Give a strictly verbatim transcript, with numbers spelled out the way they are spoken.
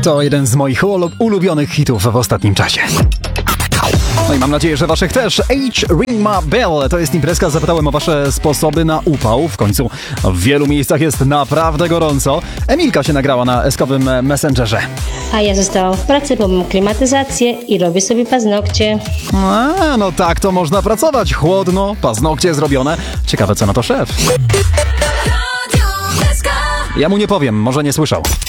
To jeden z moich ulu- ulubionych hitów w ostatnim czasie. No i mam nadzieję, że waszych też. H. Ring My Bell. To jest imprezka. Zapytałem o wasze sposoby na upał. W końcu w wielu miejscach jest naprawdę gorąco. Emilka się nagrała na eskowym Messengerze. A ja zostałam w pracy, bo mam klimatyzację i robię sobie paznokcie. A, no tak to można pracować. Chłodno, paznokcie zrobione. Ciekawe, co na to szef. Ja mu nie powiem, może nie słyszał.